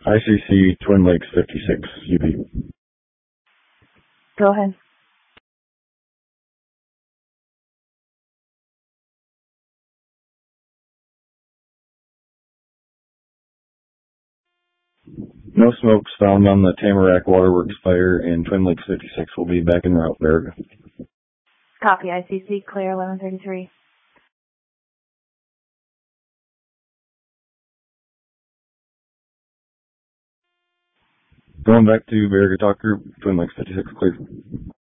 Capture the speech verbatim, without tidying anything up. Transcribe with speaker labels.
Speaker 1: I C C Twin Lakes fifty-six U V.
Speaker 2: Go ahead.
Speaker 1: No smokes found on the Tamarack Waterworks fire in Twin Lakes fifty-six. Will be back en route, Veriga.
Speaker 2: Copy, I C C, clear eleven thirty-three.
Speaker 1: Going back to Veriga Talk Group, Twin Lakes fifty-six, clear.